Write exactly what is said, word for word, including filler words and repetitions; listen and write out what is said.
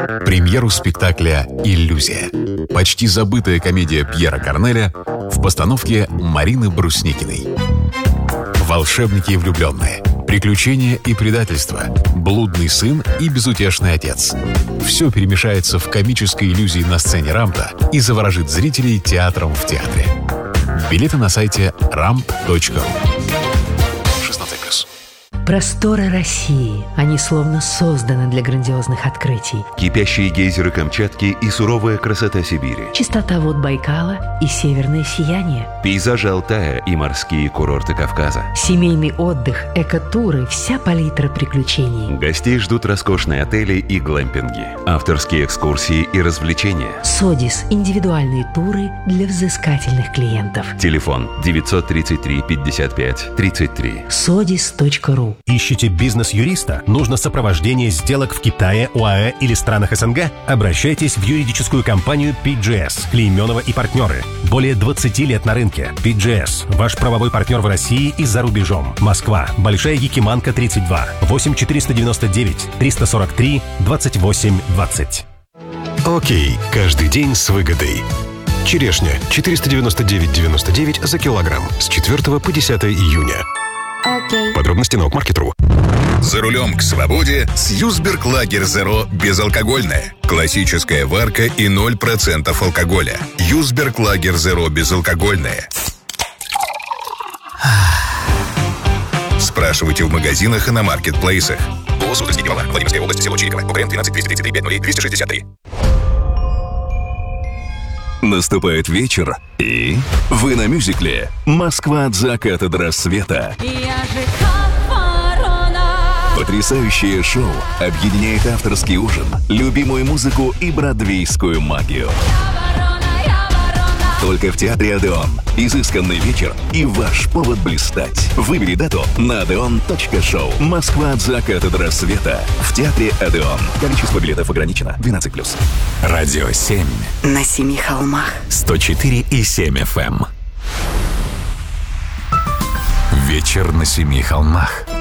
Премьеру спектакля «Иллюзия». Почти забытая комедия Пьера Корнеля в постановке Марины Брусникиной. Волшебники и влюбленные. Приключения и предательство. Блудный сын и безутешный отец. Все перемешается в комической иллюзии на сцене Рампта и заворожит зрителей театром в театре. Билеты на сайте рамп точка ру. шестнадцать плюс. Просторы России, они словно созданы для грандиозных открытий. Кипящие гейзеры Камчатки и суровая красота Сибири. Чистота вод Байкала и северное сияние. Пейзажи Алтая и морские курорты Кавказа. Семейный отдых, экотуры, вся палитра приключений. Гостей ждут роскошные отели и глэмпинги, авторские экскурсии и развлечения. Содис – индивидуальные туры для взыскательных клиентов. Телефон девятьсот тридцать три пятьдесят пять тридцать три. содис точка ру. Ищете бизнес-юриста? Нужно сопровождение сделок в Китае, ОАЭ или странах СНГ? Обращайтесь в юридическую компанию пи джи эс, Клейменова и партнеры. Более двадцати лет на рынке. пи джи эс – ваш правовой партнер в России и за рубежом. Москва. Большая Якиманка, тридцать два. восемь четыреста девяносто девять триста сорок три двадцать восемь двадцать. Окей, каждый день с выгодой. Черешня четыреста девяносто девять девяносто девять за килограмм с четвёртого по десятое июня. Okay. Подробности на Маркет точка ру. За рулем к свободе с Юсберг Лагер Зеро безалкогольное. Классическая варка и ноль процентов алкоголя. Юсберг Лагер Зеро безалкогольное. Спрашивайте в магазинах и на маркетплейсах. ООО «Суздальский пивовар», Владимирская область, село Чириково, УКМ двенадцать двести тридцать три пять ноль двести шестьдесят три. Наступает вечер, и вы на мюзикле «Москва от заката до рассвета». Потрясающее шоу объединяет авторский ужин, любимую музыку и бродвейскую магию. Только в театре «Одеон». Изысканный вечер и ваш повод блистать. Выбери дату на одеон точка шоу. «Москва от заката до рассвета» в театре «Одеон». Количество билетов ограничено. двенадцать плюс. Радио семь. На семи холмах. сто четыре и семь эф эм. Вечер на семи холмах.